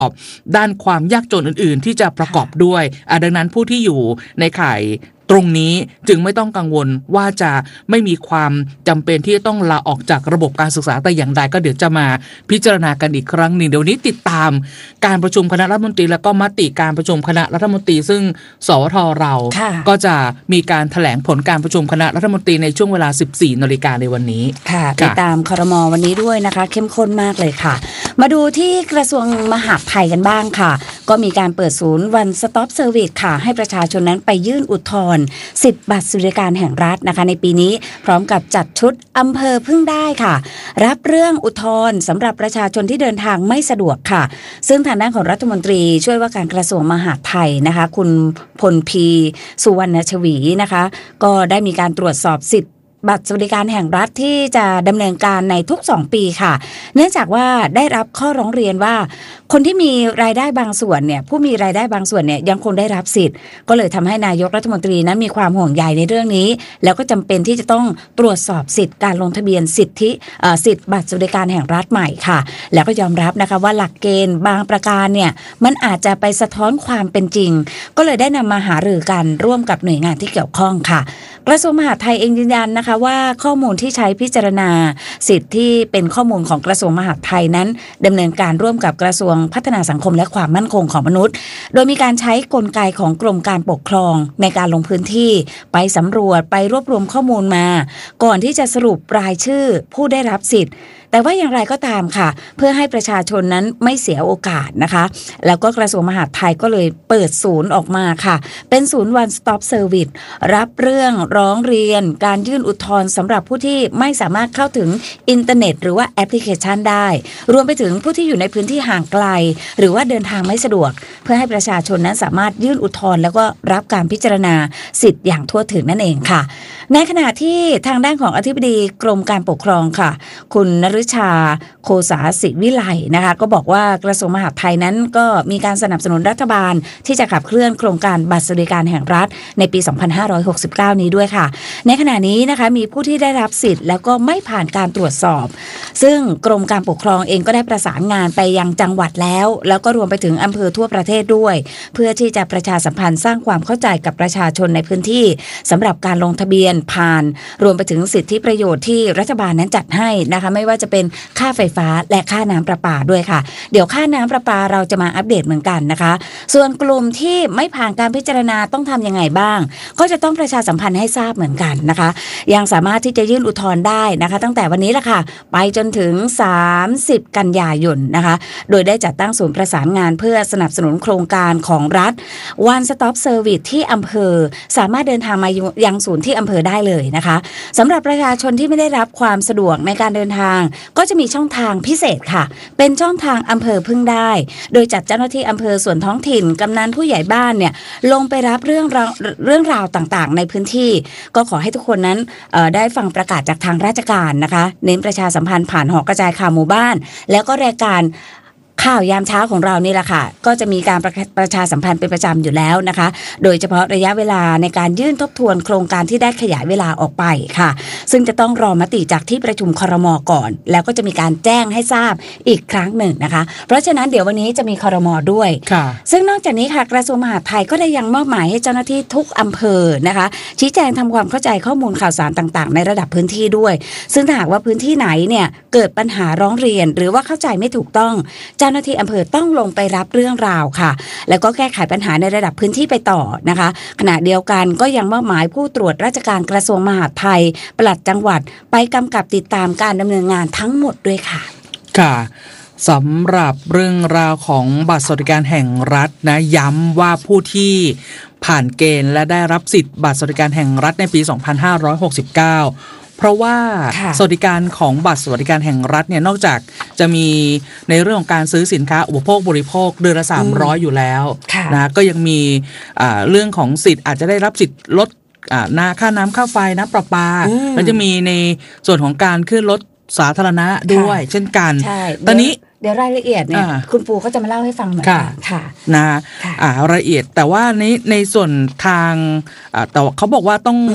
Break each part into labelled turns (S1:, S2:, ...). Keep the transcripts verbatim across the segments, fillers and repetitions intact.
S1: ด้านความยากจนอื่นๆที่จะประกอบด้วยดังนั้นผู้ที่อยู่ในข่ายตรงนี้จึงไม่ต้องกังวลว่าจะไม่มีความจำเป็นที่จะต้องลาออกจากระบบการศึกษาแต่อย่างใดก็เดี๋ยวจะมาพิจารณากันอีกครั้งหนึ่งเดี๋ยวนี้ติดตามการประชุมคณะรัฐมนตรีแล้วก็มติการประชุมคณะรัฐมนตรีซึ่งสวทเราก็จะมีการแถลงผลการประชุมคณะรัฐมนตรีในช่วงเวลา สิบสี่นาฬิกาในวันนี้
S2: ค่ะติดตามครม.วันนี้ด้วยนะคะเข้มข้นมากเลยค่ะมาดูที่กระทรวงมหาดไทยกันบ้างค่ะก็มีการเปิดศูนย์ One Stop Service ค่ะให้ประชาชนนั้นไปยื่นอุทธรณ์สิทธิบัตรสวัสดิการแห่งรัฐนะคะในปีนี้พร้อมกับจัดชุดอำเภอพึ่งได้ค่ะรับเรื่องอุทธรณ์สำหรับประชาชนที่เดินทางไม่สะดวกค่ะซึ่งทางด้านของรัฐมนตรีช่วยว่าการกระทรวงมหาดไทยนะคะคุณพลพีสุวรรณชวีนะคะก็ได้มีการตรวจสอบสิทธิบัตรสวัสดิการแห่งรัฐที่จะดำเนินการในทุกสองปีค่ะเนื่องจากว่าได้รับข้อร้องเรียนว่าคนที่มีรายได้บางส่วนเนี่ยผู้มีรายได้บางส่วนเนี่ยยังคงได้รับสิทธิ์ก็เลยทำให้นายกรัฐมนตรีนั้นมีความห่วงใยในเรื่องนี้แล้วก็จำเป็นที่จะต้องตรวจสอบสิทธิ์การลงทะเบียนสิทธิสิทธิบัตรสวัสดิการแห่งรัฐใหม่ค่ะแล้วก็ยอมรับนะคะว่าหลักเกณฑ์บางประการเนี่ยมันอาจจะไปสะท้อนความเป็นจริงก็เลยได้นำมาหารือกันร่วมกับหน่วยงานที่เกี่ยวข้องค่ะกระทรวงมหาดไทยเองยืนยันนะคะว่าข้อมูลที่ใช้พิจารณาสิทธิ์ที่เป็นข้อมูลของกระทรวงมหาดไทยนั้นดำเนินการร่วมกับกระทรวงพัฒนาสังคมและความมั่นคงของมนุษย์โดยมีการใช้กลไกของกรมการปกครองในการลงพื้นที่ไปสำรวจไปรวบรวมข้อมูลมาก่อนที่จะสรุปรายชื่อผู้ได้รับสิทธิ์แต่ว่าอย่างไรก็ตามค่ะเพื่อให้ประชาชนนั้นไม่เสียโอกาสนะคะแล้วก็กระทรวงมหาดไทยก็เลยเปิดศูนย์ออกมาค่ะเป็นศูนย์ One Stop Service รับเรื่องร้องเรียนการยื่นอุทธรณ์สำหรับผู้ที่ไม่สามารถเข้าถึงอินเทอร์เน็ตหรือว่าแอปพลิเคชันได้รวมไปถึงผู้ที่อยู่ในพื้นที่ห่างไกลหรือว่าเดินทางไม่สะดวกเพื่อให้ประชาชนนั้นสามารถยื่นอุทธรณ์แล้วก็รับการพิจารณาสิทธิ์อย่างทั่วถึงนั่นเองค่ะในขณะที่ทางด้านของอธิบดีกรมการปกครองค่ะคุณนฤชาโคสาศิวิไลนะคะก็บอกว่ากระทรวงมหาดไทยนั้นก็มีการสนับสนุนรัฐบาลที่จะขับเคลื่อนโครงการบัตรสวัสดิการแห่งรัฐในปีสองพันห้าร้อยหกสิบเก้านี้ด้วยค่ะในขณะนี้นะคะมีผู้ที่ได้รับสิทธิ์แล้วก็ไม่ผ่านการตรวจสอบซึ่งกรมการปกครองเองก็ได้ประสานงานไปยังจังหวัดแล้วแล้วก็รวมไปถึงอำเภอทั่วประเทศด้วยเพื่อที่จะประชาสัมพันธ์สร้างความเข้าใจกับประชาชนในพื้นที่สำหรับการลงทะเบียนผ่านรวมไปถึงสิทธิประโยชน์ที่รัฐบาลนั้นจัดให้นะคะไม่ว่าจะเป็นค่าไฟฟ้าและค่าน้ำประปาด้วยค่ะเดี๋ยวค่าน้ำประปาเราจะมาอัปเดตเหมือนกันนะคะส่วนกลุ่มที่ไม่ผ่านการพิจารณาต้องทำยังไงบ้างก็จะต้องประชาสัมพันธ์ให้ทราบเหมือนกันนะคะยังสามารถที่จะยื่นอุทธรณ์ได้นะคะตั้งแต่วันนี้แหละค่ะไปจนถึงสามสิบกันยายนนะคะโดยได้จัดตั้งศูนย์ประสานงานเพื่อสนับสนุนโครงการของรัฐ One Stop Service ที่อำเภอสามารถเดินทางมายังศูนย์ที่อำเภอได้เลยนะคะสำหรับประชาชนที่ไม่ได้รับความสะดวกในการเดินทางก็จะมีช่องทางพิเศษค่ะเป็นช่องทางอำเภอพึ่งได้โดยจัดเจ้าหน้าที่อำเภอส่วนท้องถิ่นกำนันผู้ใหญ่บ้านเนี่ยลงไปรับเรื่องราวเรื่องราวต่างๆในพื้นที่ก็ขอให้ทุกคนนั้นได้ฟังประกาศจากทางราชการนะคะเน้นประชาสัมพันธ์ผ่านหอกระจายข่าวหมู่บ้านแล้วก็รายการข่าวยามเช้าของเรานี่แหละค่ะก็จะมีการประประชาสัมพันธ์เป็นประจำอยู่แล้วนะคะโดยเฉพาะระยะเวลาในการยื่นทบทวนโครงการที่ได้ขยายเวลาออกไปค่ะซึ่งจะต้องรอมติจากที่ประชุมครม.ก่อนแล้วก็จะมีการแจ้งให้ทราบอีกครั้งหนึ่งนะคะเพราะฉะนั้นเดี๋ยววันนี้จะมีครม.ด้วยซึ่งนอกจากนี้ค่ะกระทรวงมหาดไทยก็ได้ยังมอบหมายให้เจ้าหน้าที่ทุกอำเภอนะคะชี้แจงทำความเข้าใจข้อมูลข่าวสารต่างๆในระดับพื้นที่ด้วยซึ่งถ้าหากว่าพื้นที่ไหนเนี่ยเกิดปัญหาร้องเรียนหรือว่าเข้าใจไม่ถูกต้องเจ้าหน้าที่อำเภอต้องลงไปรับเรื่องราวค่ะแล้วก็แก้ไขปัญหาในระดับพื้นที่ไปต่อนะคะขณะเดียวกันก็ยังมอบหมายผู้ตรวจราชการกระทรวงมหาดไทยปลัดจังหวัดไปกำกับติดตามการดำเนินงานทั้งหมดด้วยค่ะ
S1: ค่ะสำหรับเรื่องราวของบัตรสวัสดิการแห่งรัฐนะย้ำว่าผู้ที่ผ่านเกณฑ์และได้รับสิทธิ์บัตรสวัสดิการแห่งรัฐในปีสองพันห้าร้อยหกสิบเก้าเพราะว่าสวัสดิการของบัตรสวัสดิการแห่งรัฐเนี่ยนอกจากจะมีในเรื่องของการซื้อสินค้าอุปโภคบริโภคเดือนละสามร้อยอยู่แล้วนะก็ยังมีเรื่องของสิทธิ์อาจจะได้รับสิทธิ์ลดนาค่าน้ำค่าไฟน้ำประปาแล้วจะมีในส่วนของการขึ้นรถสาธารณะด้วยเช่นกันตอนนี้
S2: เดี๋ยวรายละเอียดเนี่ยคุณปูก็จะมาเล่าให้ฟังเหมือนกันค่ะ
S1: นะอ่ารายละเอียดแต่ว่าในในส่วนทางแต่เขาบอกว่าต้อง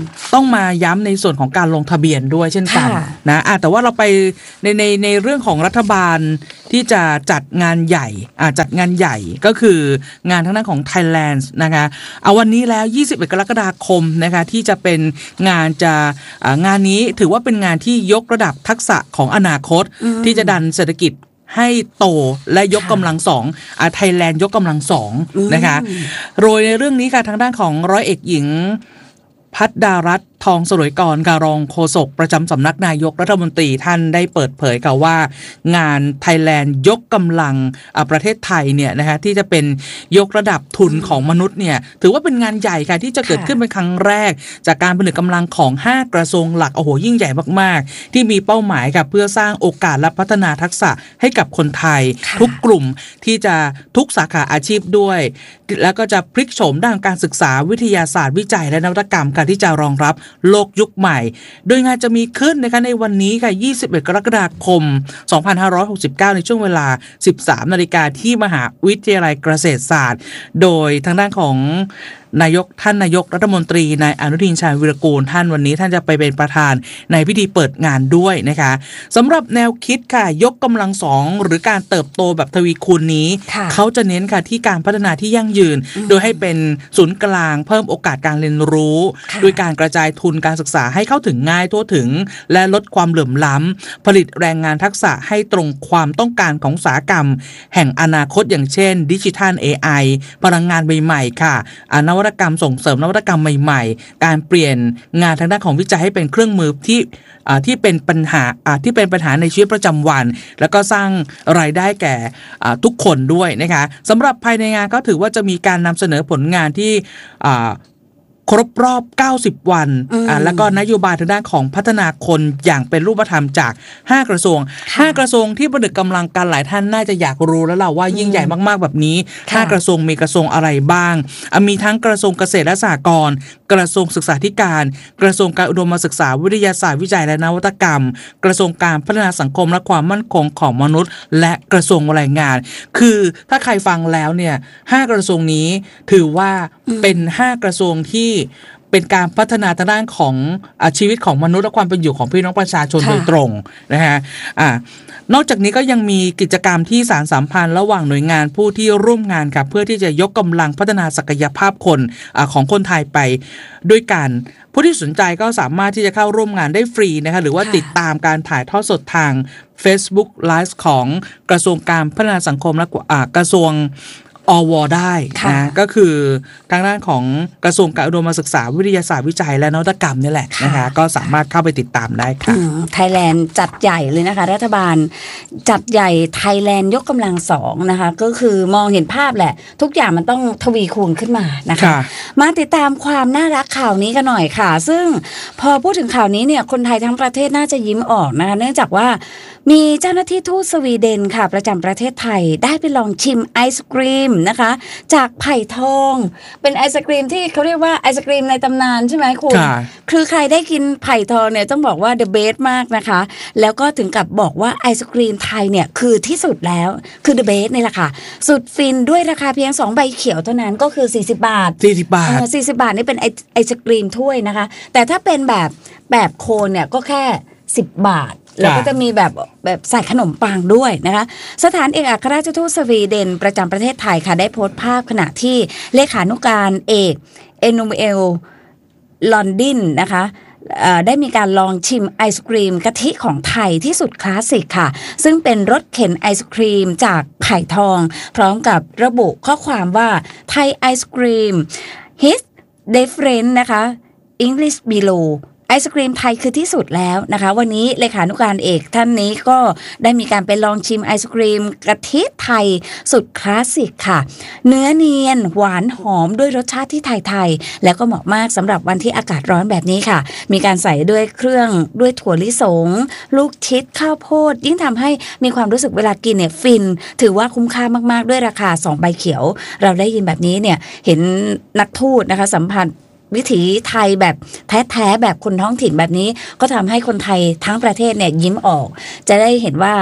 S1: ต้องมาย้ำในส่วนของการลงทะเบียนด้วยเช่นกันนะอ่ะแต่ว่าเราไปในในในเรื่องของรัฐบาลที่จะจัดงานใหญ่อ่ะจัดงานใหญ่ก็คืองานทางด้านของ Thailand นะคะเอาวันนี้แล้วยี่สิบเอ็ดกรกฎาคมนะคะที่จะเป็นงานจะอ่างานนี้ถือว่าเป็นงานที่ยกระดับทักษะของอนาคตที่จะดันเศรษฐกิจให้โตและยกกำลังสองอ่าไทยแลนด์ยกกำลังสองนะคะโดยในเรื่องนี้ค่ะทางด้านของร้อยเอกหญิงพัฒดารัตน์ทองสรวยกรการรองโฆษกประจำสำนักนายกรัฐมนตรีท่านได้เปิดเผยค่ะว่างานไทยแลนด์ยกกำลังประเทศไทยเนี่ยนะคะที่จะเป็นยกระดับทุนของมนุษย์เนี่ยถือว่าเป็นงานใหญ่ค่ะที่จะเกิดขึ้นเป็นครั้งแรกจากการผนึกกำลังของห้ากระทรวงหลักโอ้โหยิ่งใหญ่มากๆที่มีเป้าหมายค่ะเพื่อสร้างโอกาสและพัฒนาทักษะให้กับคนไทยทุกกลุ่มที่จะทุกสาขาอาชีพด้วยแล้วก็จะพลิกโฉมด้านการศึกษาวิทยาศาสตร์วิจัยและนวัตกรรมค่ะที่จะรองรับโลกยุคใหม่โดยงานจะมีขึ้นนะคะในวันนี้ค่ะยี่สิบเอ็ดกรกฎาคมสองพันห้าร้อยหกสิบเก้าในช่วงเวลา สิบสามนาฬิกาที่มหาวิทยาลัยเกษตรศาสตร์โดยทางด้านของนายกท่านนายกรัฐมนตรีนายอนุทินชาญวิรากูลท่านวันนี้ท่านจะไปเป็นประธานในพิธีเปิดงานด้วยนะคะสำหรับแนวคิดค่ะยกกำลังสองหรือการเติบโตแบบทวีคูณนี้เขาจะเน้นค่ะที่การพัฒนาที่ยั่งยืนโดยให้เป็นศูนย์กลางเพิ่มโอกาสการเรียนรู้ด้วยการกระจายทุนการศึกษาให้เข้าถึงง่ายทั่วถึงและลดความเหลื่อมล้ำผลิตแรงงานทักษะให้ตรงความต้องการของอุตสาหกรรมแห่งอนาคตอย่างเช่นดิจิทัล เอ ไอ พลังงานใหม่ๆค่ะนวัตกรรมส่งเสริมนวัตกรรมใหม่ๆการเปลี่ยนงานทางด้านของวิจัยให้เป็นเครื่องมือที่ที่เป็นปัญหาที่เป็นปัญหาในชีวิตประจำวันแล้วก็สร้างรายได้แก่ทุกคนด้วยนะคะสำหรับภายในงานก็ถือว่าจะมีการนำเสนอผลงานที่ครบรอบเก้าสิบวันอ่าแล้วก็นโยบายทางด้านของพัฒนาคนอย่างเป็นรูปธรรมจากห้ากระทรวงห้ากระทรวงที่ผนึกกำลังกันหลายท่านน่าจะอยากรู้แล้วล่ะว่ายิ่งใหญ่มากๆแบบนี้ห้ากระทรวงมีกระทรวงอะไรบ้างมีทั้งกระทรวงเกษตรและสหกรณ์กระทรวงศึกษาธิการกระทรวงการอุดมศึกษาวิทยาศาสตร์วิจัยและนวัตกรรมกระทรวงการพัฒนาสังคมและความมั่นคงของมนุษย์และกระทรวงแรงงานคือถ้าใครฟังแล้วเนี่ยห้ากระทรวงนี้ถือว่าเป็นห้ากระทรวงที่เป็นการพัฒนาทางด้านของชีวิตของมนุษย์และความเป็นอยู่ของพี่น้องประชาชนโดยตรงนะฮะอ่านอกจากนี้ก็ยังมีกิจกรรมที่สานสัมพันธ์ระหว่างหน่วยงานผู้ที่ร่วมงานค่ะเพื่อที่จะยกกำลังพัฒนาศักยภาพคนอของคนไทยไปด้วยกันผู้ที่สนใจก็สามารถที่จะเข้าร่วมงานได้ฟรีนะคะหรือว่าติดตามการถ่ายทอดสดทาง Facebook Live ของกระทรวงการพัฒนาสังคมและกระทรวงอว.ได้นะก็คือทางด้านของกระทรวงการอุดมศึกษาวิทยาศาสตร์วิจัยและนวัตกรรมนี่แหละนะคะก็สามารถเข้าไปติดตามได้ค่ะ
S2: ไทยแลนด์จัดใหญ่เลยนะคะรัฐบาลจัดใหญ่ไทยแลนด์ยกกำลังสองนะคะก็คือมองเห็นภาพแหละทุกอย่างมันต้องทวีคูณขึ้นมานะคะมาติดตามความน่ารักข่าวนี้กันหน่อยค่ะซึ่งพอพูดถึงข่าวนี้เนี่ยคนไทยทั้งประเทศน่าจะยิ้มออกนะคะเนื่องจากว่ามีเจ้าหน้าที่ทูตสวีเดนค่ะประจำประเทศไทยได้ไปลองชิมไอศกรีมนะคะจากไผ่ทองเป็นไอศกรีมที่เขาเรียกว่าไอศกรีมในตำนานใช่ไหมคุณคือใครได้กินไผ่ทองเนี่ยต้องบอกว่าเดอะเบสมากนะคะแล้วก็ถึงกับบอกว่าไอศกรีมไทยเนี่ยคือที่สุดแล้วคือเดอะเบสนี่แหละค่ะสุดฟินด้วยราคาเพียงสองใบเขียวเท่านั้นก็คือสี่สิบบาท
S1: สี่สิบบาท
S2: สี่สิบบาทนี่เป็นไอไอศกรีมถ้วยนะคะแต่ถ้าเป็นแบบแบบโคนเนี่ยก็แค่สิบบาทแล้วก็จะมีแบบแบบใส่ขนมปังด้วยนะคะสถานเอกอัครราชทูตสวีเดนประจำประเทศไทยค่ะได้โพสต์ภาพขณะที่เลขานุการเอกเอนูเอลลอนดินนะคะได้มีการลองชิมไอศกรีมกะทิของไทยที่สุดคลาสสิกค่ะซึ่งเป็นรถเข็นไอศกรีมจากไผ่ทองพร้อมกับระบุข้อความว่าไทยไอศกรีม his different นะคะ English belowไอศกรีมไทยคือที่สุดแล้วนะคะวันนี้เลขานุการเอกท่านนี้ก็ได้มีการไปลองชิมไอศกรีมกะทิไทยสุดคลาสสิกค่ะเนื้อเนียนหวานหอมด้วยรสชาติที่ไทยๆแล้วก็เหมาะมากสำหรับวันที่อากาศร้อนแบบนี้ค่ะมีการใส่ด้วยเครื่องด้วยถั่วลิสงลูกชิดข้าวโพดยิ่งทำให้มีความรู้สึกเวลากินเนี่ยฟินถือว่าคุ้มค่ามากๆด้วยราคาสองใบเขียวเราได้ยินแบบนี้เนี่ยเห็นนักทูตนะคะสัมพันธ์วิถีไทยแบบแท้ๆแบบคนท้องถิ่นแบบนี้ก็ทำให้คนไทยทั้งประเทศเนี่ยยิ้มออกจะได้เห็นว่า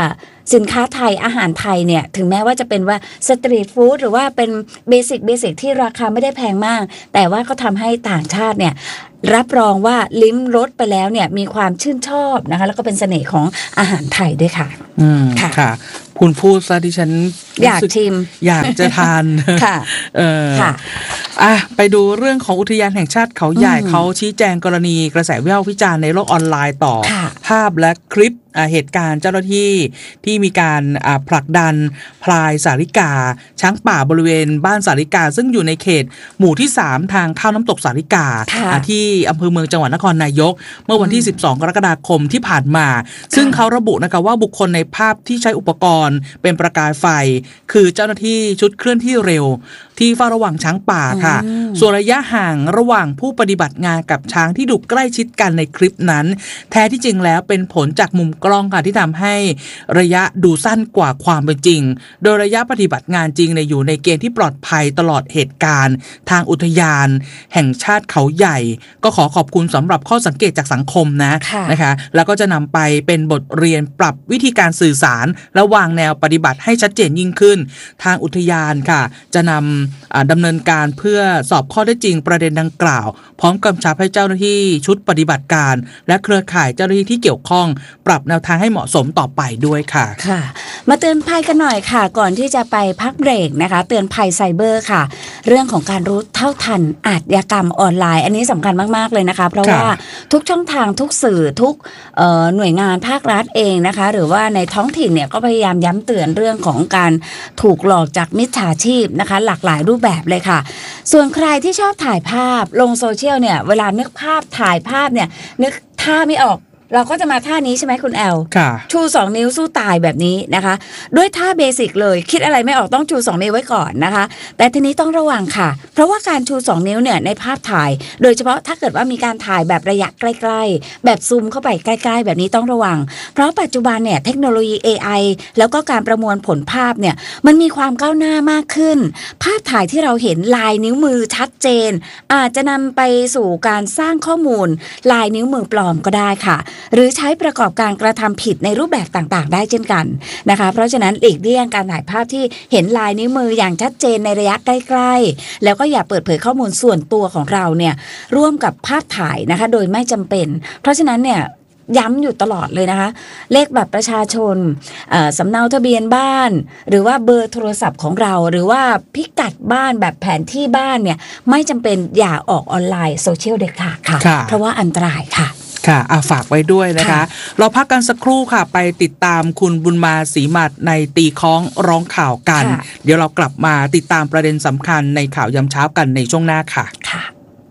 S2: สินค้าไทยอาหารไทยเนี่ยถึงแม้ว่าจะเป็นว่าสตรีทฟู้ดหรือว่าเป็นเบสิกเบสิกที่ราคาไม่ได้แพงมากแต่ว่าก็ทำให้ต่างชาติเนี่ยรับรองว่าลิ้มรสไปแล้วเนี่ยมีความชื่นชอบนะคะแล้วก็เป็นเสน่ห์ของอาหารไทยด้วยค่ะ
S1: อืมค่ะค่ะคุณพูดซะที่ฉัน
S2: อยากชิม
S1: อยากจะทาน
S2: ค่ะ
S1: เออค่ะอ่ะไปดูเรื่องของอุทยานแห่งชาติเขาใหญ่เขาชี้แจงกรณีกระแสวิพากษ์วิจารณ์ในโลกออนไลน์ต่อภาพและคลิปเหตุการณ์เจ้าหน้าที่ที่มีการผลักดันพลายสาริกาช้างป่าบริเวณบ้านสาริกาซึ่งอยู่ในเขตหมู่ที่สามทางเข้าน้ำตกสาริกาที่อำเภอเมืองจังหวัดนครนายกเมื่อวันที่สิบสองกรกฎาคมที่ผ่านมาซึ่งเขาระบุนะคะว่าบุคคลในภาพที่ใช้อุปกรณ์เป็นประกายไฟคือเจ้าหน้าที่ชุดเคลื่อนที่เร็วที่เฝ้าระวังช้างป่าค่ะส่วนระยะห่างระหว่างผู้ปฏิบัติงานกับช้างที่ดูใกล้ชิดกันในคลิปนั้นแท้ที่จริงแล้วเป็นผลจากมุมกล้องค่ะที่ทำให้ระยะดูสั้นกว่าความเป็นจริงโดยระยะปฏิบัติงานจริงเนี่ยอยู่ในเกณฑ์ที่ปลอดภัยตลอดเหตุการณ์ทางอุทยานแห่งชาติเขาใหญ่ก็ขอขอบคุณสำหรับข้อสังเกตจากสังคมนะนะคะแล้วก็จะนำไปเป็นบทเรียนปรับวิธีการสื่อสารและวางแนวปฏิบัติให้ชัดเจนยิ่งขึ้นทางอุทยานค่ะจะนำดำเนินการเพื่อสอบข้อเท็จจริงประเด็นดังกล่าวพร้อมกำชับให้เจ้าหน้าที่ชุดปฏิบัติการและเครือข่ายเจ้าหน้าที่ที่เกี่ยวข้องปรับแนวทางให้เหมาะสมต่อไปด้วยค่ะ
S2: ค่ะมาเตือนภัยกันหน่อยค่ะก่อนที่จะไปพักเบรกนะคะเตือนภัยไซเบอร์ค่ะเรื่องของการรู้เท่าทันอาชญากรรมออนไลน์อันนี้สำคัญมากๆเลยนะคะเพราะว่าทุกช่องทางทุกสื่อทุกหน่วยงานภาครัฐเองนะคะหรือว่าในท้องถิ่นเนี่ยก็พยายามย้ำเตือนเรื่องของการถูกหลอกจากมิจฉาชีพนะคะหลากหลายรูปแบบเลยค่ะส่วนใครที่ชอบถ่ายภาพลงโซเชียลเนี่ยเวลานึกภาพถ่ายภาพเนี่ยนึกท่าไม่ออกเราก็จะมาท่านี้ใช่ไหมคุณแอลชูสองนิ้วสู้ตายแบบนี้นะคะด้วยท่าเบสิกเลยคิดอะไรไม่ออกต้องชูสองนิ้วไว้ก่อนนะคะแต่ทีนี้ต้องระวังค่ะเพราะว่าการชูสองนิ้วเนี่ยในภาพถ่ายโดยเฉพาะถ้าเกิดว่ามีการถ่ายแบบระยะใกล้ๆแบบซูมเข้าไปใกล้ๆแบบนี้ต้องระวังเพราะปัจจุบันเนี่ยเทคโนโลยี เอ ไอ แล้วก็การประมวลผลภาพเนี่ยมันมีความก้าวหน้ามากขึ้นภาพถ่ายที่เราเห็นลายนิ้วมือชัดเจนอาจจะนำไปสู่การสร้างข้อมูลลายนิ้วมือปลอมก็ได้ค่ะหรือใช้ประกอบการกระทำผิดในรูปแบบต่างๆได้เช่นกันนะคะเพราะฉะนั้นหลีกเลี่ยงการถ่ายภาพที่เห็นลายนิ้วมืออย่างชัดเจนในระยะใกล้ๆแล้วก็อย่าเปิดเผยข้อมูลส่วนตัวของเราเนี่ยร่วมกับภาพถ่ายนะคะโดยไม่จำเป็นเพราะฉะนั้นเนี่ยย้ำอยู่ตลอดเลยนะคะเลขบัตรประชาชนสำเนาทะเบียนบ้านหรือว่าเบอร์โทรศัพท์ของเราหรือว่าพิกัดบ้านแบบแผนที่บ้านเนี่ยไม่จำเป็นอย่าออกออนไลน์โซเชียลเด็ดขาดค่ะเพราะว่าอันตรายค่ะ
S1: ค่ะฝากไว้ด้วยนะคะเราพักกันสักครู่ค่ะไปติดตามคุณบุญมาศรีหมัดในตีค้องร้องข่าวกันเดี๋ยวเรากลับมาติดตามประเด็นสำคัญในข่าวยามเช้ากันในช่วงหน้าค่ะค่ะ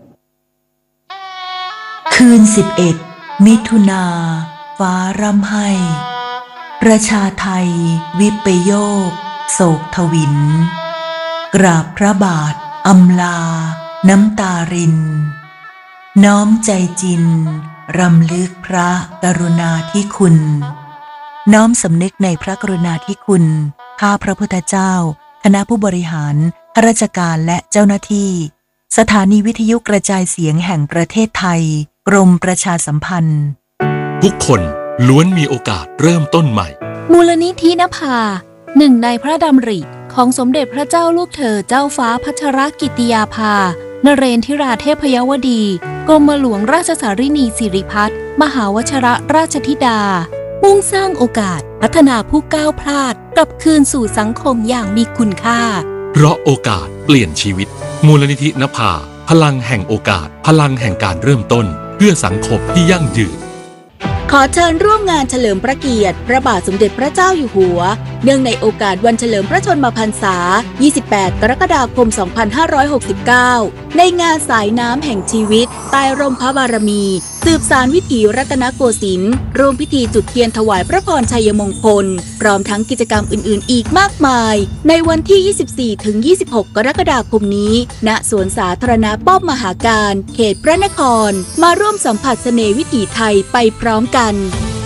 S3: คืนสิบเอ็ดมิถุนาฟ้าร่ำไห้ประชาไทยวิปโยคโศกทวินกราบพระบาทอำลาน้ำตารินน้อมใจจินรำลึกพระกรุณาธิคุณน้อมสำนึกในพระกรุณาธิคุณข้าพระพุทธเจ้าคณะผู้บริหารข้าราชการและเจ้าหน้าที่สถานีวิทยุกระจายเสียงแห่งประเทศไทยกรมประชาสัมพันธ์
S4: ทุกคนล้วนมีโอกาสเริ่มต้นใหม่
S5: มูลนิธินภาหนึ่งในพระดำริของสมเด็จพระเจ้าลูกเธอเจ้าฟ้าพัชรกิติยาภานเรนทิราเทพยวดีกรมหลวงราชสารินีสิริพัฒน์มหาวชิรราชธิดามุ่งสร้างโอกาสพัฒนาผู้ก้าวพลาดกลับคืนสู่สังคมอย่างมีคุณค่า
S4: เพราะโอกาสเปลี่ยนชีวิตมูลนิธินภาพลังแห่งโอกาสพลังแห่งการเริ่มต้นเพื่อสังคมที่ยั่งยืน
S5: ขอเชิญร่วมงานเฉลิมพระเกียรติพระบาทสมเด็จพระเจ้าอยู่หัวเนื่องในโอกาสวันเฉลิมพระชนมพรรษายี่สิบแปดกรกฎาคมสองพันห้าร้อยหกสิบเก้าในงานสายน้ำแห่งชีวิตใต้ร่มพระบารมีสืบสานวิถีรัตนโกสินทร์ร่วมพิธีจุดเทียนถวายพระพรชัยมงคลพร้อมทั้งกิจกรรมอื่นๆอีกมากมายในวันที่ ยี่สิบสี่ถึงยี่สิบหก กรกฎาคมนี้ณสวนสาธารณะป้อมมหาการเขตพระนครมาร่วมสัมผัสเสน่ห์วิถีไทยไปพร้อมกัน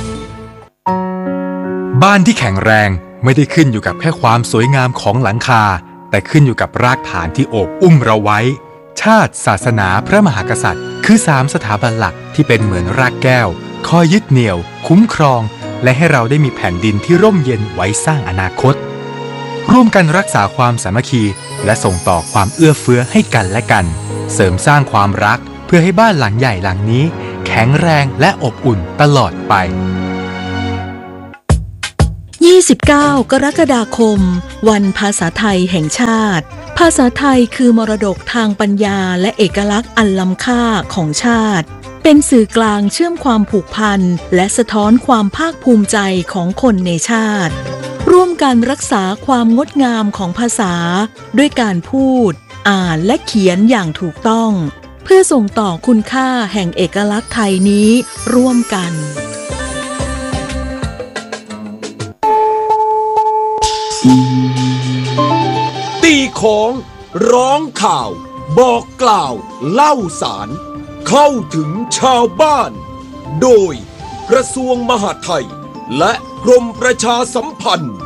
S6: บ้านที่แข็งแรงไม่ได้ขึ้นอยู่กับแค่ความสวยงามของหลังคาแต่ขึ้นอยู่กับรากฐานที่โอบอุ้มเราไว้ชาติศาสนาพระมหากษัตริย์คือสามสถาบันหลักที่เป็นเหมือนรากแก้วคอยยึดเหนี่ยวคุ้มครองและให้เราได้มีแผ่นดินที่ร่มเย็นไว้สร้างอนาคตร่วมกันรักษาความสามัคคีและส่งต่อความเอื้อเฟื้อให้กันและกันเสริมสร้างความรักเพื่อให้บ้านหลังใหญ่หลังนี้แข็งแรงและอบอุ่นตลอดไป
S7: ยี่สิบเก้ากรกฎาคมวันภาษาไทยแห่งชาติภาษาไทยคือมรดกทางปัญญาและเอกลักษณ์อันล้ำค่าของชาติเป็นสื่อกลางเชื่อมความผูกพันและสะท้อนความภาคภูมิใจของคนในชาติร่วมกันรักษาความงดงามของภาษาด้วยการพูดอ่านและเขียนอย่างถูกต้องเพื่อส่งต่อคุณค่าแห่งเอกลักษณ์ไทยนี้ร่วมกัน
S8: ตีของร้องข่าวบอกกล่าวเล่าสารเข้าถึงชาวบ้านโดยกระทรวงมหาดไทยและกรมประชาสัมพันธ์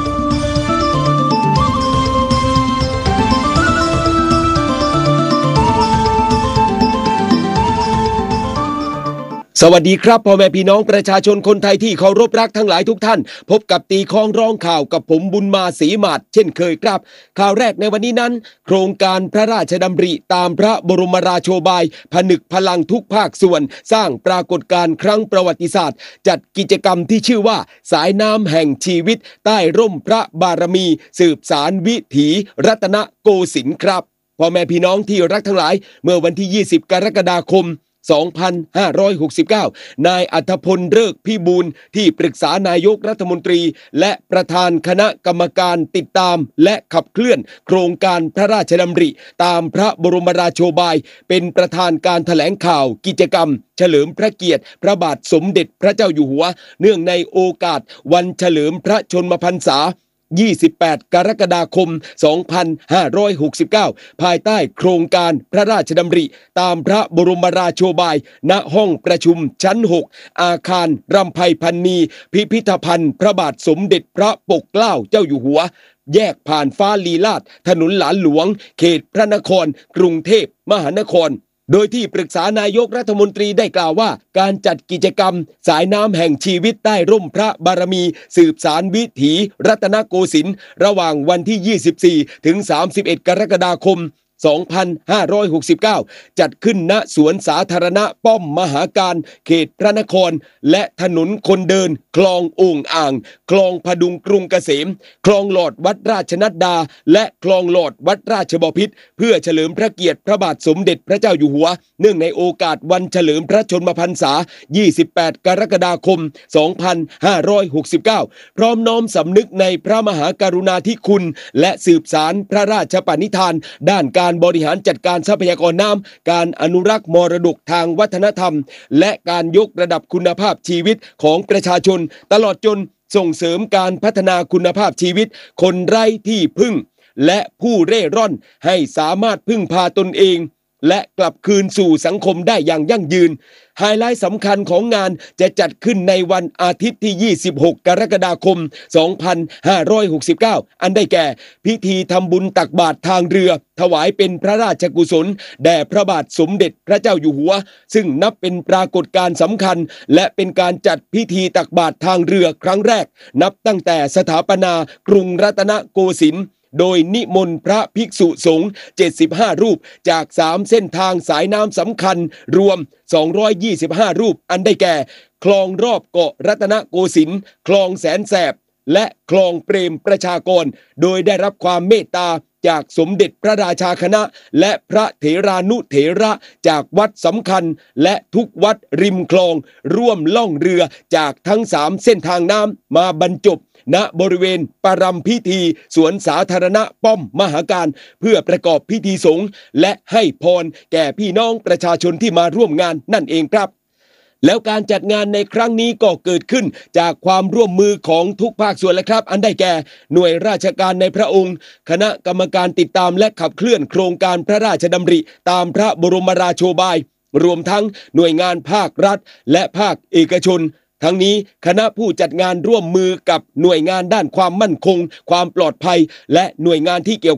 S8: สวัสดีครับพ่อแม่พี่น้องประชาชนคนไทยที่เคารพรักทั้งหลายทุกท่านพบกับตีคล้องร้องข่าวกับผมบุญมาศรีหมาดเช่นเคยครับข่าวแรกในวันนี้นั้นโครงการพระราชดำริตามพระบรมราโชบายผนึกพลังทุกภาคส่วนสร้างปรากฏการณ์ครั้งประวัติศาสตร์จัดกิจกรรมที่ชื่อว่าสายน้ำแห่งชีวิตใต้ร่มพระบารมีสืบสารวิถีรัตนโกสินทร์ครับพ่อแม่พี่น้องที่รักทั้งหลายเมื่อวันที่ยี่สิบกรกฎาคมสองพันห้าร้อยหกสิบเก้านายอัธพลฤกษ์พิบูลที่ปรึกษานายกรัฐมนตรีและประธานคณะกรรมการติดตามและขับเคลื่อนโครงการพระราชดำริตามพระบรมราโชบายเป็นประธานการแถลงข่าวกิจกรรมเฉลิมพระเกียรติพระบาทสมเด็จพระเจ้าอยู่หัวเนื่องในโอกาสวันเฉลิมพระชนมพรรษายี่สิบแปดกรกฎาคมสองพันห้าร้อยหกสิบเก้าภายใต้โครงการพระราชดำริตามพระบรมราโชบายณห้องประชุมชั้นหกอาคารรำไพพรรณีพิพิธภัณฑ์พระบาทสมเด็จพระปกเกล้าเจ้าอยู่หัวแยกผ่านฟ้าลีลาศถนนหลานหลวงเขตพระนครกรุงเทพมหานครโดยที่ปรึกษานายกรัฐมนตรีได้กล่าวว่าการจัดกิจกรรมสายน้ำแห่งชีวิตใต้ร่มพระบารมีสืบสารวิถีรัตนโกสินทร์ระหว่างวันที่ยี่สิบสี่ถึงสามสิบเอ็ดกรกฎาคมสองพันห้าร้อยหกสิบเก้าจัดขึ้นณสวนสาธารณะป้อมมหาการเขตพระนครและถนนคนเดินคลองโอ่งอ่างคลองพดุงกรุงเกษมคลองหลอดวัดราชนัดดาและคลองหลอดวัดราชบพิตรเพื่อเฉลิมพระเกียรติพระบาทสมเด็จพระเจ้าอยู่หัวเนื่องในโอกาสวันเฉลิมพระชนมพรรษายี่สิบแปดกรกฎาคมสองพันห้าร้อยหกสิบเก้าพร้อมน้อมสำนึกในพระมหากรุณาธิคุณและสืบสารพระราชปณิธานด้านการบริหารจัดการทรัพยากรน้ำการอนุรักษ์มรดกทางวัฒนธรรมและการยกระดับคุณภาพชีวิตของประชาชนตลอดจนส่งเสริมการพัฒนาคุณภาพชีวิตคนไร้ที่พึ่งและผู้เร่ร่อนให้สามารถพึ่งพาตนเองและกลับคืนสู่สังคมได้อย่างยั่งยืนไฮไลท์สำคัญของงานจะจัดขึ้นในวันอาทิตย์ที่ยี่สิบหกกรกฎาคมสองพันห้าร้อยหกสิบเก้าอันได้แก่พิธีทำบุญตักบาตรทางเรือถวายเป็นพระราชกุศลแด่พระบาทสมเด็จพระเจ้าอยู่หัวซึ่งนับเป็นปรากฏการณ์สำคัญและเป็นการจัดพิธีตักบาตรทางเรือครั้งแรกนับตั้งแต่สถาปนากรุงรัตนโกสินทร์โดยนิมนต์พระภิกษุสงฆ์เจ็ดสิบห้ารูปจากสามเส้นทางสายน้ำสำคัญรวมสองร้อยยี่สิบห้ารูปอันได้แก่คลองรอบเกาะรัตนโกสินทร์คลองแสนแสบและคลองเปรมประชากรโดยได้รับความเมตตาจากสมเด็จพระราชาคณะและพระเถรานุเถระจากวัดสำคัญและทุกวัดริมคลองร่วมล่องเรือจากทั้งสามเส้นทางน้ำมาบรรจบณบริเวณปรำพิธีสวนสาธารณะป้อมมหาการเพื่อประกอบพิธีสงฆ์และให้พรแก่พี่น้องประชาชนที่มาร่วมงานนั่นเองครับแล้วการจัดงานในครั้งนี้ก็เกิดขึ้นจากความร่วมมือของทุกภาคส่วนและครับอันได้แก่หน่วยราชการในพระองค์คณะกรรมการติดตามและขับเคลื่อนโครงการพระราชดำริตามพระบรมราโชบายรวมทั้งหน่วยงานภาครัฐและภาคเอกชนทั้งนี้คณะผู้จัดงานร่วมมือกับหน่วยงานด้านความมั่นคงความปลอดภัยและหน่วยงานที่เกี่ยวข้อง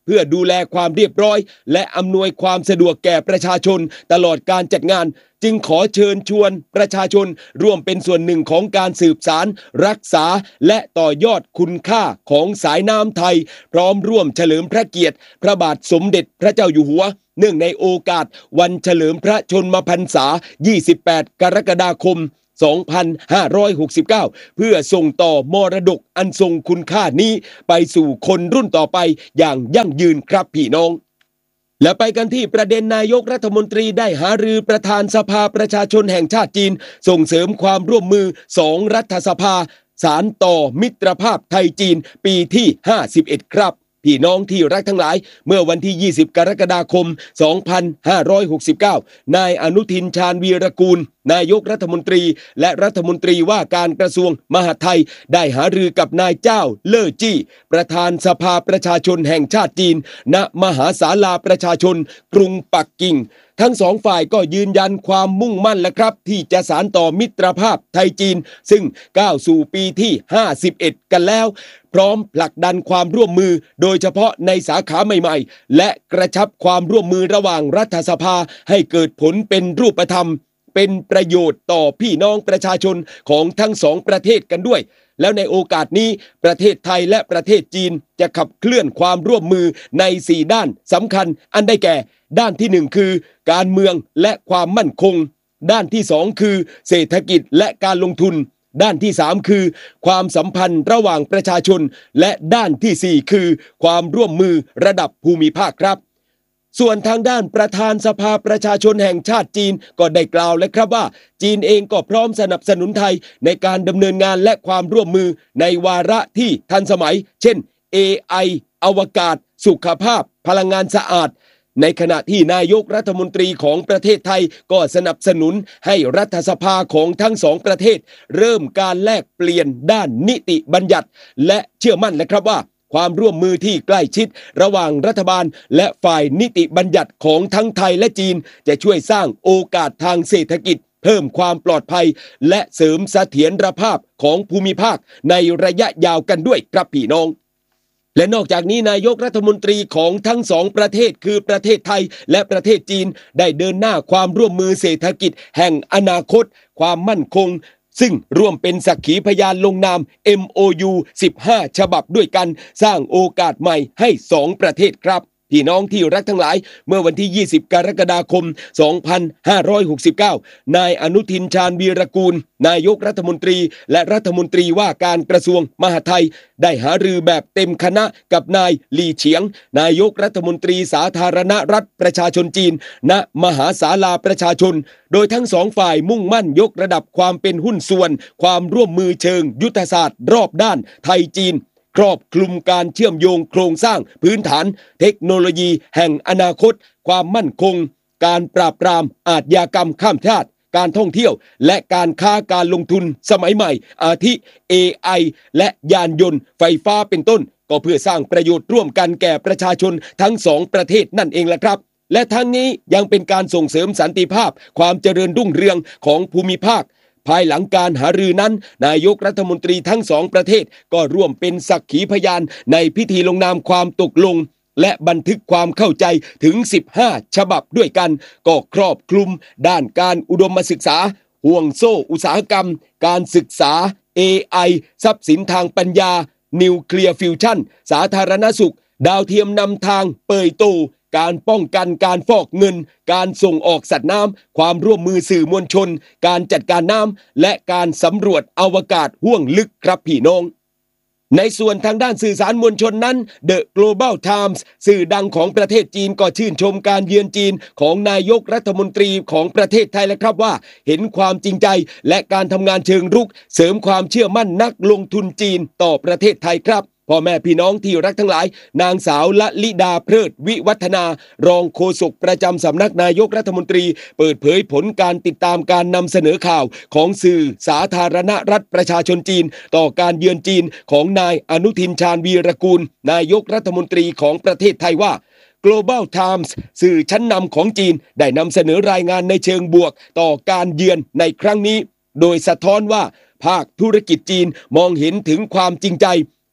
S8: เพื่อดูแลความเรียบร้อยและอำนวยความสะดวกแก่ประชาชนตลอดการจัดงานจึงขอเชิญชวนประชาชนร่วมเป็นส่วนหนึ่งของการสืบสานรักษาและต่อยอดคุณค่าของสายน้ำไทยพร้อมร่วมเฉลิมพระเกียรติพระบาทสมเด็จพระเจ้าอยู่หัวเนื่องในโอกาสวันเฉลิมพระชนมพรรษายี่สิบแปดกรกฎาคมสองพันห้าร้อยหกสิบเก้าเพื่อส่งต่อมรดกอันทรงคุณค่านี้ไปสู่คนรุ่นต่อไปอย่างยั่งยืนครับพี่น้องและไปกันที่ประเด็นนายกรัฐมนตรีได้หารือประธานสภาประชาชนแห่งชาติจีนส่งเสริมความร่วมมือสองรัฐสภาสานต่อมิตรภาพไทยจีนปีที่ห้าสิบเอ็ดครับพี่น้องที่รักทั้งหลายเมื่อวันที่ยี่สิบกรกฎาคมสองพันห้าร้อยหกสิบเก้านายอนุทินชาญวีรกูลนายกรัฐมนตรีและรัฐมนตรีว่าการกระทรวงมหาดไทยได้หารือกับนายเจ้าเล่อจี้ประธานสภาประชาชนแห่งชาติจีนณมหาศาลาประชาชนกรุงปักกิ่งทั้งสองฝ่ายก็ยืนยันความมุ่งมั่นและครับที่จะสานต่อมิตรภาพไทยจีนซึ่งก้าวสู่ปีที่ห้าสิบเอ็ดกันแล้วพร้อมผลักดันความร่วมมือโดยเฉพาะในสาขาใหม่ๆและกระชับความร่วมมือระหว่างรัฐสภาให้เกิดผลเป็นรูปธรรมเป็นประโยชน์ต่อพี่น้องประชาชนของทั้งสองประเทศกันด้วยแล้วในโอกาสนี้ประเทศไทยและประเทศจีนจะขับเคลื่อนความร่วมมือในสี่ด้านสำคัญอันได้แก่ด้านที่หนึ่งคือการเมืองและความมั่นคงด้านที่สองคือเศรษฐกิจและการลงทุนด้านที่สามคือความสัมพันธ์ระหว่างประชาชนและด้านที่สี่คือความร่วมมือระดับภูมิภาคครับส่วนทางด้านประธานสภาประชาชนแห่งชาติจีนก็ได้กล่าวเลยครับว่าจีนเองก็พร้อมสนับสนุนไทยในการดำเนินงานและความร่วมมือในวาระที่ทันสมัยเช่น เอ ไอ อวกาศสุขภาพพลังงานสะอาดในขณะที่นายกรัฐมนตรีของประเทศไทยก็สนับสนุนให้รัฐสภาของทั้งสองประเทศเริ่มการแลกเปลี่ยนด้านนิติบัญญัติและเชื่อมั่นและครับว่าความร่วมมือที่ใกล้ชิดระหว่างรัฐบาลและฝ่ายนิติบัญญัติของทั้งไทยและจีนจะช่วยสร้างโอกาสทางเศรษฐกิจเพิ่มความปลอดภัยและเสริมเสถียรภาพของภูมิภาคในระยะยาวกันด้วยครับพี่น้องและนอกจากนี้นายกรัฐมนตรีของทั้งสองประเทศคือประเทศไทยและประเทศจีนได้เดินหน้าความร่วมมือเศรษฐกิจแห่งอนาคตความมั่นคงซึ่งร่วมเป็นสักขีพยานลงนาม เอ็ม โอ ยู สิบห้า ฉบับด้วยกันสร้างโอกาสใหม่ให้สองประเทศครับพี่น้องที่รักทั้งหลายเมื่อวันที่ยี่สิบกรกฎาคมสองพันห้าร้อยหกสิบเก้านายอนุทินชาญวีรกูลนายกรัฐมนตรีและรัฐมนตรีว่าการกระทรวงมหาดไทยได้หารือแบบเต็มคณะกับนายหลี่เฉียงนายกรัฐมนตรีสาธารณรัฐประชาชนจีนณมหาศาลาประชาชนโดยทั้งสองฝ่ายมุ่งมั่นยกระดับความเป็นหุ้นส่วนความร่วมมือเชิงยุทธศาสตร์รอบด้านไทยจีนครอบคลุมการเชื่อมโยงโครงสร้างพื้นฐานเทคโนโลยีแห่งอนาคตความมั่นคงการปราบปรามอาชญากรรมข้ามชาติการท่องเที่ยวและการค้าการลงทุนสมัยใหม่อาทิ เอ ไอ และยานยนต์ไฟฟ้าเป็นต้นก็เพื่อสร้างประโยชน์ร่วมกันแก่ประชาชนทั้งสองประเทศนั่นเองแหละครับและทั้งนี้ยังเป็นการส่งเสริมสันติภาพความเจริญรุ่งเรืองของภูมิภาคภายหลังการหารือนั้นนายกรัฐมนตรีทั้งสองประเทศก็ร่วมเป็นสักขีพยานในพิธีลงนามความตกลงและบันทึกความเข้าใจถึงสิบห้าฉบับด้วยกันก็ครอบคลุมด้านการอุดมศึกษาห่วงโซ่อุตสาหกรรมการศึกษา เอ ไอ ทรัพย์สินทางปัญญานิวเคลียร์ฟิวชั่นสาธารณสุขดาวเทียมนำทางเปิดโตการป้องกันการฟอกเงินการส่งออกสัตว์น้ำความร่วมมือสื่อมวลชนการจัดการน้ำและการสำรวจอวกาศห้วงลึกครับพี่น้องในส่วนทางด้านสื่อสารมวลชนนั้น The Global Times สื่อดังของประเทศจีนก็ชื่นชมการเยือนจีนของนายกรัฐมนตรีของประเทศไทยและครับว่าเห็นความจริงใจและการทำงานเชิงรุกเสริมความเชื่อมั่นนักลงทุนจีนต่อประเทศไทยครับพ่อแม่พี่น้องที่รักทั้งหลายนางสาวละลิดาเพลิดวิวัฒนารองโฆษกประจำสำนักนายกรัฐมนตรีเปิดเผยผลการติดตามการนำเสนอข่าวของสื่อสาธารณรัฐประชาชนจีนต่อการเยือนจีนของนายอนุทินชาญวีรกูลนายกรัฐมนตรีของประเทศไทยว่า Global Times สื่อชั้นนำของจีนได้นำเสนอรายงานในเชิงบวกต่อการเยือนในครั้งนี้โดยสะท้อนว่าภาคธุรกิจจีนมองเห็นถึงความจริงใจ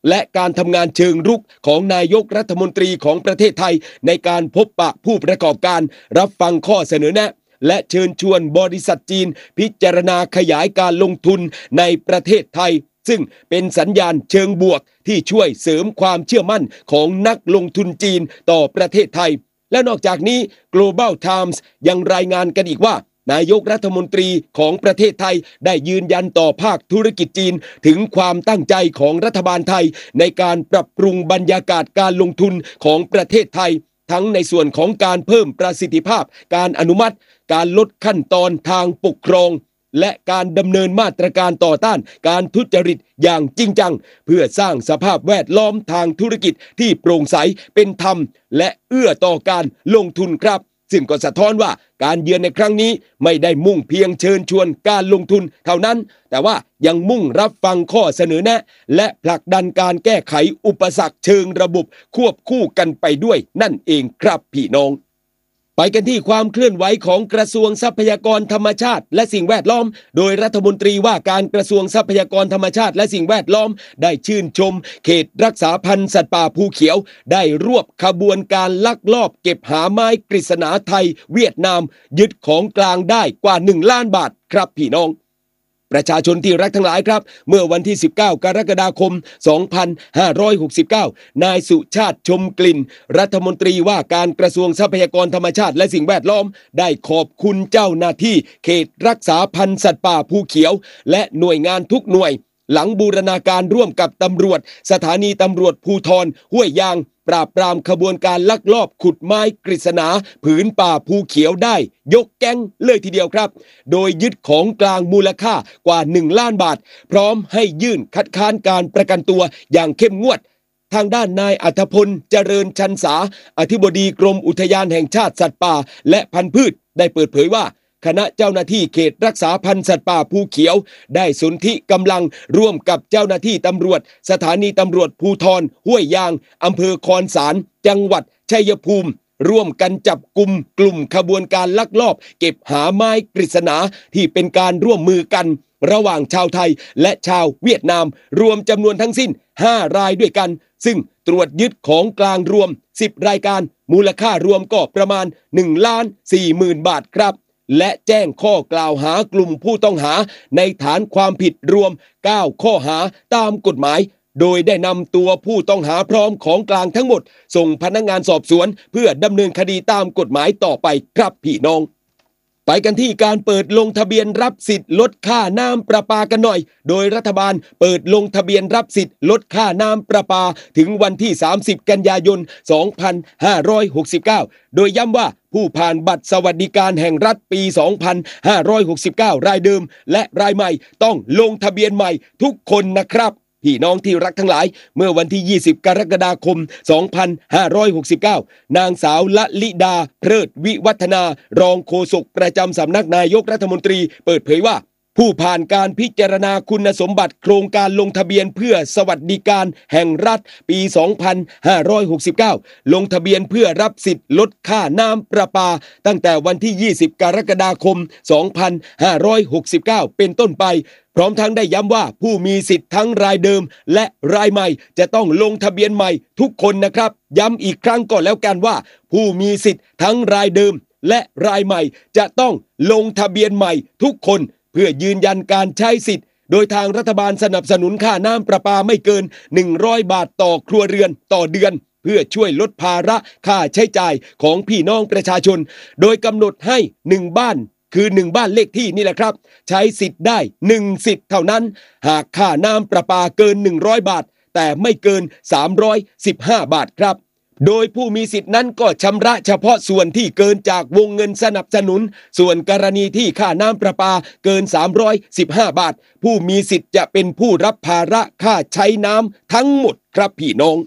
S8: และการทำงานเชิงรุกของนายกรัฐมนตรีของประเทศไทยในการพบปะผู้ประกอบการรับฟังข้อเสนอแนะและเชิญชวนบริษัทจีนพิจารณาขยายการลงทุนในประเทศไทยซึ่งเป็นสัญญาณเชิงบวกที่ช่วยเสริมความเชื่อมั่นของนักลงทุนจีนต่อประเทศไทยและนอกจากนี้ Global Times ยังรายงานกันอีกว่านายกรัฐมนตรีของประเทศไทยได้ยืนยันต่อภาคธุรกิจจีนถึงความตั้งใจของรัฐบาลไทยในการปรับปรุงบรรยากาศการลงทุนของประเทศไทยทั้งในส่วนของการเพิ่มประสิทธิภาพการอนุมัติการลดขั้นตอนทางปกครองและการดำเนินมาตรการต่อต้านการทุจริตอย่างจริงจังเพื่อสร้างสภาพแวดล้อมทางธุรกิจที่โปร่งใสเป็นธรรมและเอื้อต่อการลงทุนครับซึ่งก็สะท้อนว่าการเยือนในครั้งนี้ไม่ได้มุ่งเพียงเชิญชวนการลงทุนเท่านั้นแต่ว่ายังมุ่งรับฟังข้อเสนอแนะและผลักดันการแก้ไขอุปสรรคเชิงระบบควบคู่กันไปด้วยนั่นเองครับพี่น้องไปกันที่ความเคลื่อนไหวของกระทรวงทรัพยากรธรรมชาติและสิ่งแวดล้อมโดยรัฐมนตรีว่าการกระทรวงทรัพยากรธรรมชาติและสิ่งแวดล้อมได้ชื่นชมเขตรักษาพันธุ์สัตว์ป่าภูเขียวได้รวบขบวนการลักลอบเก็บหาไม้กฤษณาไทยเวียดนามยึดของกลางได้กว่าหนึ่งล้านบาทครับพี่น้องประชาชนที่รักทั้งหลายครับเมื่อวันที่สิบเก้ากรกฎาคมสองพันห้าร้อยหกสิบเก้านายสุชาติชมกลิ่นรัฐมนตรีว่าการกระทรวงทรัพยากรธรรมชาติและสิ่งแวดล้อมได้ขอบคุณเจ้าหน้าที่เขตรักษาพันธุ์สัตว์ป่าภูเขียวและหน่วยงานทุกหน่วยหลังบูรณาการร่วมกับตำรวจสถานีตำรวจภูธรห้วยยางปราบปรามขบวนการลักลอบขุดไม้กฤษณาผืนป่าภูเขียวได้ยกแก๊งเลยทีเดียวครับโดยยึดของกลางมูลค่ากว่าหนึ่งล้านบาทพร้อมให้ยื่นคัดค้านการประกันตัวอย่างเข้มงวดทางด้านนายอัธพลเจริญชันษาอธิบดีกรมอุทยานแห่งชาติสัตว์ป่าและพันธุ์พืชได้เปิดเผยว่าคณะเจ้าหน้าที่เขตรักษาพันธุ์สัตว์ป่าภูเขียวได้สนธิกำลังร่วมกับเจ้าหน้าที่ตำรวจสถานีตำรวจภูธรห้วยยางอำเภอคอนสารจังหวัดชัยภูมิร่วมกันจับกุมกลุ่มขบวนการลักลอบเก็บหาไม้กฤษณาที่เป็นการร่วมมือกันระหว่างชาวไทยและชาวเวียดนามรวมจำนวนทั้งสิ้นห้ารายด้วยกันซึ่งตรวจยึดของกลางรวมสิบรายการมูลค่ารวมก็ประมาณหนึ่งล้านสี่หมื่นบาทครับและแจ้งข้อกล่าวหากลุ่มผู้ต้องหาในฐานความผิดรวมเก้าข้อหาตามกฎหมายโดยได้นำตัวผู้ต้องหาพร้อมของกลางทั้งหมดส่งพนักงานสอบสวนเพื่อดำเนินคดีตามกฎหมายต่อไปครับพี่น้องไปกันที่การเปิดลงทะเบียนรับสิทธิ์ลดค่าน้ำประปากันหน่อยโดยรัฐบาลเปิดลงทะเบียนรับสิทธิ์ลดค่าน้ำประปาถึงวันที่สามสิบกันยายนสองพันห้าร้อยหกสิบเก้าโดยย้ำว่าผู้ผ่านบัตรสวัสดิการแห่งรัฐปีสองพันห้าร้อยหกสิบเก้ารายเดิมและรายใหม่ต้องลงทะเบียนใหม่ทุกคนนะครับพี่น้องที่รักทั้งหลายเมื่อวันที่ยี่สิบกรกฎาคมสองพันห้าร้อยหกสิบเก้านางสาวละลิดาเพลิดวิวัฒนารองโฆษกประจำสำนักนายกรัฐมนตรีเปิดเผยว่าผู้ผ่านการพิจารณาคุณสมบัติโครงการลงทะเบียนเพื่อสวัสดิการแห่งรัฐปีสองพันห้าร้อยหกสิบเก้าลงทะเบียนเพื่อรับสิทธิ์ลดค่าน้ำประปาตั้งแต่วันที่ยี่สิบกรกฎาคมสองพันห้าร้อยหกสิบเก้าเป็นต้นไปพร้อมทั้งได้ย้ำว่าผู้มีสิทธิ์ทั้งรายเดิมและรายใหม่จะต้องลงทะเบียนใหม่ทุกคนนะครับย้ำอีกครั้งก่อนแล้วกันว่าผู้มีสิทธิ์ทั้งรายเดิมและรายใหม่จะต้องลงทะเบียนใหม่ทุกคนเพื่อยืนยันการใช้สิทธิ์โดยทางรัฐบาลสนับสนุนค่าน้ำประปาไม่เกินหนึ่งร้อยบาทต่อครัวเรือนต่อเดือนเพื่อช่วยลดภาระค่าใช้จ่ายของพี่น้องประชาชนโดยกำหนดให้หนึ่งบ้านคือหนึ่งบ้านเลขที่นี่แหละครับใช้สิทธิ์ได้หนึ่งสิทธิ์เท่านั้นหากค่าน้ำประปาเกินหนึ่งร้อยบาทแต่ไม่เกินสามร้อยสิบห้าบาทครับโดยผู้มีสิทธินั้นก็ชำระเฉพาะส่วนที่เกินจากวงเงินสนับสนุนส่วนกรณีที่ค่าน้ำประปาเกินสามร้อยสิบห้าบาทผู้มีสิทธิ์จะเป็นผู้รับภาระค่าใช้น้ำทั้งหมดครับพี่น้อง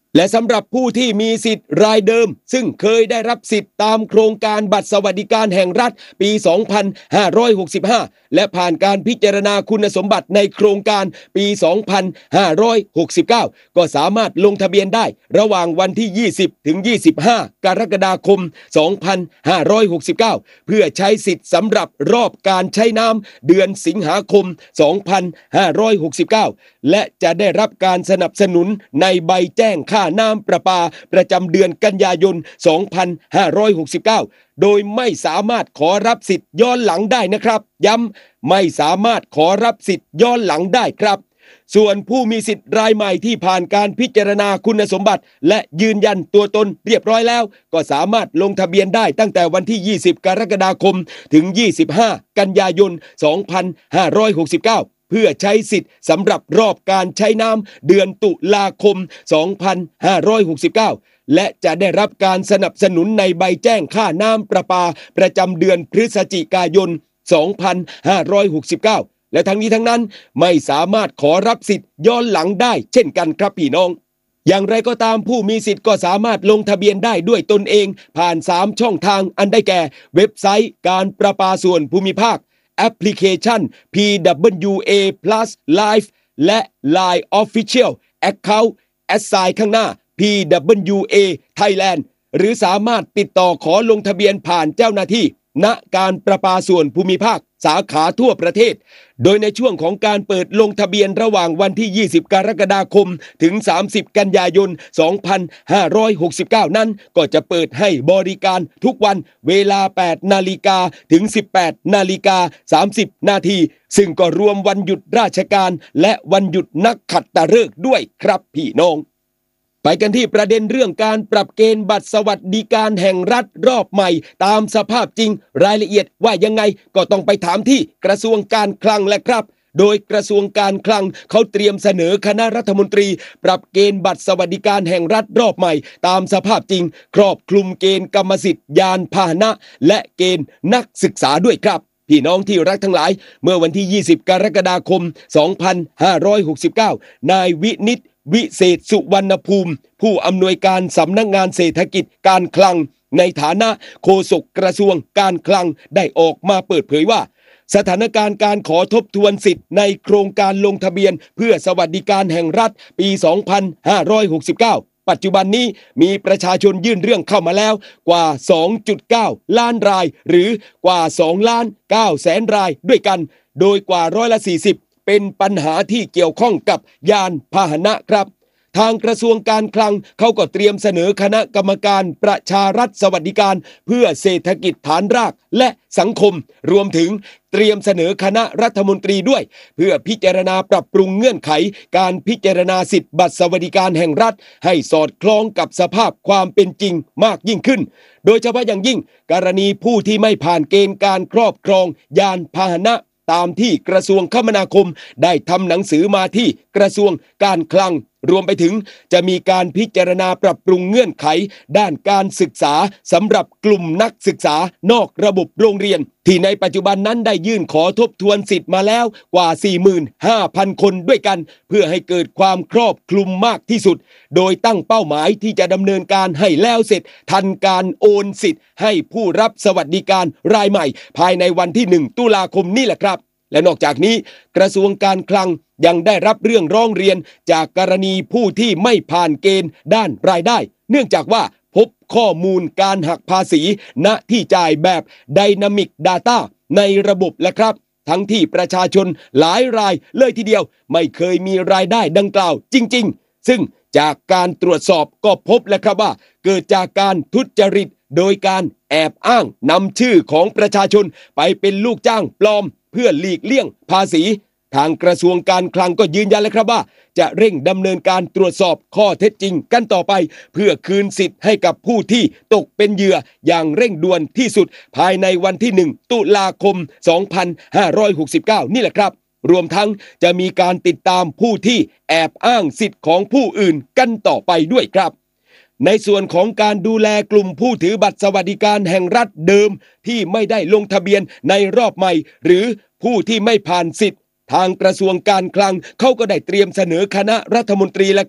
S8: และสำหรับผู้ที่มีสิทธิ์รายเดิมซึ่งเคยได้รับสิทธิ์ตามโครงการบัตรสวัสดิการแห่งรัฐปี สองพันห้าร้อยหกสิบห้า และผ่านการพิจารณาคุณสมบัติในโครงการปี สองพันห้าร้อยหกสิบเก้า ก็สามารถลงทะเบียนได้ระหว่างวันที่ ยี่สิบ ถึง ยี่สิบห้า กรกฎาคม สองพันห้าร้อยหกสิบเก้า เพื่อใช้สิทธิ์สำหรับรอบการใช้น้ำเดือนสิงหาคม สองพันห้าร้อยหกสิบเก้า และจะได้รับการสนับสนุนในใบแจ้งค่าน้ำประปาประจำเดือนกันยายน สองพันห้าร้อยหกสิบเก้า โดยไม่สามารถขอรับสิทธิ์ย้อนหลังได้นะครับย้ำไม่สามารถขอรับสิทธิ์ย้อนหลังได้ครับส่วนผู้มีสิทธิ์รายใหม่ที่ผ่านการพิจารณาคุณสมบัติและยืนยันตัวตนเรียบร้อยแล้วก็สามารถลงทะเบียนได้ตั้งแต่วันที่ ยี่สิบ กรกฎาคมถึง ยี่สิบห้า กันยายน สองพันห้าร้อยหกสิบเก้าเพื่อใช้สิทธิ์สำหรับรอบการใช้น้ำเดือนตุลาคม สองพันห้าร้อยหกสิบเก้า และจะได้รับการสนับสนุนในใบแจ้งค่าน้ำประปาประจำเดือนพฤศจิกายน สองพันห้าร้อยหกสิบเก้า และทั้งนี้ทั้งนั้นไม่สามารถขอรับสิทธิ์ย้อนหลังได้เช่นกันครับพี่น้องอย่างไรก็ตามผู้มีสิทธิ์ก็สามารถลงทะเบียนได้ด้วยตนเองผ่านสามช่องทางอันได้แก่เว็บไซต์การประปาส่วนภูมิภาคแอปพลิเคชัน พี ดับเบิลยู เอ Plus Live และ ไลน์ Official Account แอดไซน์ข้างหน้า พี ดับเบิลยู เอ Thailand หรือสามารถติดต่อขอลงทะเบียนผ่านเจ้าหน้าที่ณการประปาส่วนภูมิภาคสาขาทั่วประเทศโดยในช่วงของการเปิดลงทะเบียนระหว่างวันที่ ยี่สิบ กรกฎาคมถึง สามสิบ กันยายน สองพันห้าร้อยหกสิบเก้า นั้นก็จะเปิดให้บริการทุกวันเวลา แปด นาฬิกาถึง สิบแปด นาฬิกา สามสิบ นาทีซึ่งก็รวมวันหยุดราชการและวันหยุดนักขัตฤกษ์ด้วยครับพี่น้องไปกันที่ประเด็นเรื่องการปรับเกณฑ์บัตรสวัสดิการแห่งรัฐรอบใหม่ตามสภาพจริงรายละเอียดว่ายังไงก็ต้องไปถามที่กระทรวงการคลังแหละครับโดยกระทรวงการคลังเขาเตรียมเสนอคณะรัฐมนตรีปรับเกณฑ์บัตรสวัสดิการแห่งรัฐรอบใหม่ตามสภาพจริงครอบคลุมเกณฑ์กรรมสิทธิ์ยานพาหนะและเกณฑ์นักศึกษาด้วยครับพี่น้องที่รักทั้งหลายเมื่อวันที่ ยี่สิบ กรกฎาคม สองพันห้าร้อยหกสิบเก้านายวินิตวิเศษสุวรรณภูมิผู้อำนวยการสำนักงานเศรษฐกิจการคลังในฐานะโฆษกกระทรวงการคลังได้ออกมาเปิดเผยว่าสถานการณ์การขอทบทวนสิทธิ์ในโครงการลงทะเบียนเพื่อสวัสดิการแห่งรัฐปี สองพันห้าร้อยหกสิบเก้าปัจจุบันนี้มีประชาชนยื่นเรื่องเข้ามาแล้วกว่า สองจุดเก้า ล้านรายหรือกว่า สองล้านเก้าแสนรายด้วยกันโดยกว่าร้อยละสี่สิบเป็นปัญหาที่เกี่ยวข้องกับยานพาหนะครับทางกระทรวงการคลังเขาก็เตรียมเสนอคณะกรรมการประชารัฐสวัสดิการเพื่อเศรษฐกิจฐานรากและสังคมรวมถึงเตรียมเสนอคณะรัฐมนตรีด้วยเพื่อพิจารณาปรับปรุงเงื่อนไขการพิจารณาสิทธิบัตรสวัสดิการแห่งรัฐให้สอดคล้องกับสภาพความเป็นจริงมากยิ่งขึ้นโดยเฉพาะอย่างยิ่งกรณีผู้ที่ไม่ผ่านเกณฑ์การครอบครองยานพาหนะตามที่กระทรวงคมนาคมได้ทำหนังสือมาที่กระทรวงการคลังรวมไปถึงจะมีการพิจารณาปรับปรุงเงื่อนไขด้านการศึกษาสำหรับกลุ่มนักศึกษานอกระบบโรงเรียนที่ในปัจจุบันนั้นได้ยื่นขอทบทวนสิทธิ์มาแล้วกว่า สี่หมื่นห้าพัน คนด้วยกันเพื่อให้เกิดความครอบคลุมมากที่สุดโดยตั้งเป้าหมายที่จะดำเนินการให้แล้วเสร็จทันการโอนสิทธิ์ให้ผู้รับสวัสดิการรายใหม่ภายในวันที่หนึ่งตุลาคมนี้แหละครับและนอกจากนี้กระทรวงการคลังยังได้รับเรื่องร้องเรียนจากกรณีผู้ที่ไม่ผ่านเกณฑ์ด้านรายได้เนื่องจากว่าพบข้อมูลการหักภาษีณที่จ่ายแบบ Dynamic Data ในระบบและครับทั้งที่ประชาชนหลายรายเลยทีเดียวไม่เคยมีรายได้ดังกล่าวจริงๆซึ่งจากการตรวจสอบก็พบแล้วครับว่าเกิดจากการทุจริตโดยการแอบอ้างนำชื่อของประชาชนไปเป็นลูกจ้างปลอมเพื่อหลีกเลี่ยงภาษีทางกระทรวงการคลังก็ยืนยันแล้วครับว่าจะเร่งดำเนินการตรวจสอบข้อเท็จจริงกันต่อไปเพื่อคืนสิทธิ์ให้กับผู้ที่ตกเป็นเหยื่ออย่างเร่งด่วนที่สุดภายในวันที่หนึ่งตุลาคมสองพันห้าร้อยหกสิบเก้านี่แหละครับรวมทั้งจะมีการติดตามผู้ที่แอบอ้างสิทธิ์ของผู้อื่นกันต่อไปด้วยครับในส่วนของการดูแลกลุ่มผู้ถือบัตรสวัสดิการแห่งรัฐเดิมที่ไม่ได้ลงทะเบียนในรอบใหม่หรือผู้ที่ไม่ผ่านสิทธิ์ทางกระทรวงการคลังเขาก็ได้เตรียมเสนอคณะรัฐมนตรีแล้วครับ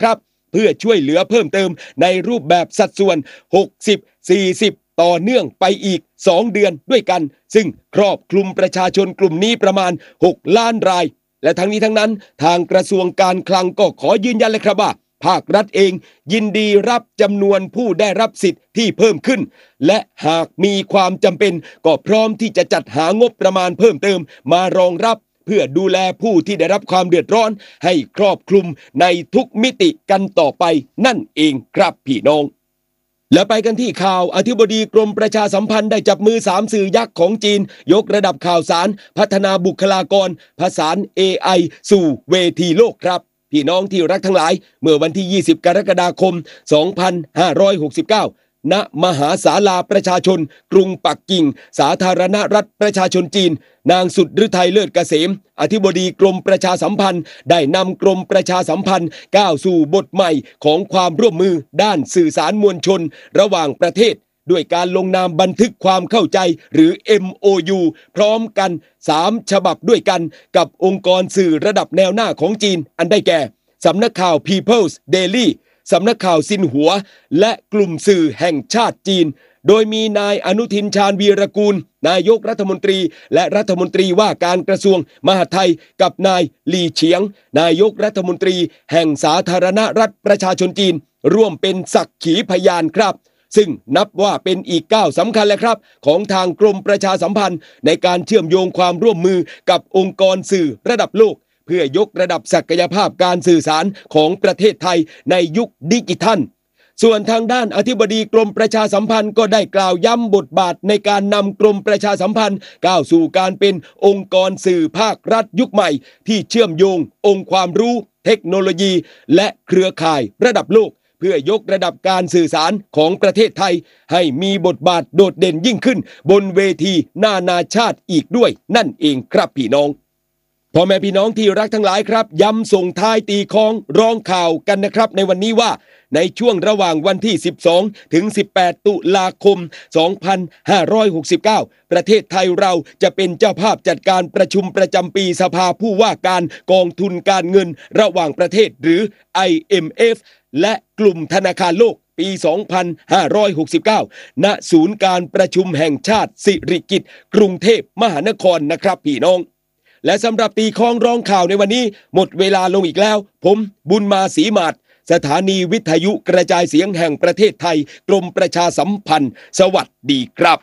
S8: เพื่อช่วยเหลือเพิ่มเติมในรูปแบบสัดส่วนหกสิบ สี่สิบต่อเนื่องไปอีกสองเดือนด้วยกันซึ่งครอบคลุมประชาชนกลุ่มนี้ประมาณหกล้านรายและทั้งนี้ทั้งนั้นทางกระทรวงการคลังก็ขอยืนยันเลยครับว่าภาครัฐเองยินดีรับจำนวนผู้ได้รับสิทธิ์ที่เพิ่มขึ้นและหากมีความจำเป็นก็พร้อมที่จะจัดหางบประมาณเพิ่มเติมมารองรับเพื่อดูแลผู้ที่ได้รับความเดือดร้อนให้ครอบคลุมในทุกมิติกันต่อไปนั่นเองครับพี่น้องและไปกันที่ข่าวอธิบดีกรมประชาสัมพันธ์ได้จับมือสามสื่อยักษ์ของจีนยกระดับข่าวสารพัฒนาบุคลากรผสาน เอ ไอ สู่เวทีโลกครับพี่น้องที่รักทั้งหลายเมื่อวันที่ยี่สิบกรกฎาคมสองพันห้าร้อยหกสิบเก้าณมหาศาลาประชาชนกรุงปักกิ่งสาธารณรัฐประชาชนจีนนางสุดฤทัยเลิศเกษมอธิบดีกรมประชาสัมพันธ์ได้นำกรมประชาสัมพันธ์ก้าวสู่บทใหม่ของความร่วมมือด้านสื่อสารมวลชนระหว่างประเทศด้วยการลงนามบันทึกความเข้าใจหรือ เอ็ม โอ ยู พร้อมกันสามฉบับด้วยกันกับองค์กรสื่อระดับแนวหน้าของจีนอันได้แก่สำนักข่าว People's Daily สำนักข่าวซินหัวและกลุ่มสื่อแห่งชาติจีนโดยมีนายอนุทินชาญวีรกูลนายกรัฐมนตรีและรัฐมนตรีว่าการกระทรวงมหาดไทยกับนายหลี่เฉียงนายกรัฐมนตรีแห่งสาธารณรัฐประชาชนจีนร่วมเป็นสักขีพยานครับซึ่งนับว่าเป็นอีกก้าวสำคัญแล้วครับของทางกรมประชาสัมพันธ์ในการเชื่อมโยงความร่วมมือกับองค์กรสื่อระดับโลกเพื่อยกระดับศักยภาพการสื่อสารของประเทศไทยในยุคดิจิทัลส่วนทางด้านอธิบดีกรมประชาสัมพันธ์ก็ได้กล่าวย้ำบทบาทในการนำกรมประชาสัมพันธ์ก้าวสู่การเป็นองค์กรสื่อภาครัฐยุคใหม่ที่เชื่อมโยงองค์ความรู้เทคโนโลยีและเครือข่ายระดับโลกเพื่อยกระดับการสื่อสารของประเทศไทยให้มีบทบาทโดดเด่นยิ่งขึ้นบนเวทีนานาชาติอีกด้วยนั่นเองครับพี่น้องพ่อแม่พี่น้องที่รักทั้งหลายครับย้ำส่งท้ายตีคล้องร้องข่าวกันนะครับในวันนี้ว่าในช่วงระหว่างวันที่สิบสองถึงสิบแปดตุลาคมสองพันห้าร้อยหกสิบเก้าประเทศไทยเราจะเป็นเจ้าภาพจัดการประชุมประจำปีสภาผู้ว่าการกองทุนการเงินระหว่างประเทศหรือ ไอ เอ็ม เอฟ และกลุ่มธนาคารโลกปีสองพันห้าร้อยหกสิบเก้าณศูนย์การประชุมแห่งชาติสิริกิติ์กรุงเทพมหานครนะครับพี่น้องและสำหรับตีคล้องร้องข่าวในวันนี้หมดเวลาลงอีกแล้วผมบุญมาศรีมาศสถานีวิทยุกระจายเสียงแห่งประเทศไทยกรมประชาสัมพันธ์สวัสดีครับ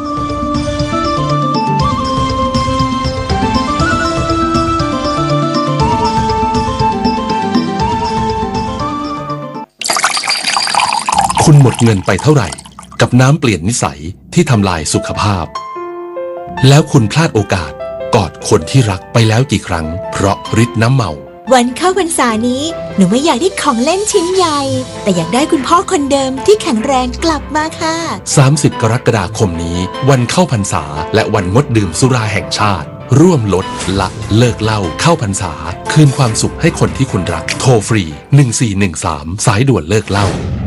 S4: คุณหมดเงินไปเท่าไหร่กับน้ำเปลี่ยนนิสัยที่ทำลายสุขภาพแล้วคุณพลาดโอกาสกอดคนที่รักไปแล้วกี่ครั้งเพราะฤทธิ์น้ำเมา
S9: วันเข้าพรรษานี้หนูไม่อยากได้ของเล่นชิ้นใหญ่แต่อยากได้คุณพ่อคนเดิมที่แข็งแรงกลับมาค่ะ
S4: สามสิบกรกฎาคมนี้วันเข้าพรรษาและวันงดดื่มสุราแห่งชาติร่วมลดละเลิกเหล้าเข้าพรรษาคืนความสุขให้คนที่คุณรักโทรฟรีหนึ่งสี่หนึ่งสามสายด่วนเลิกเหล้า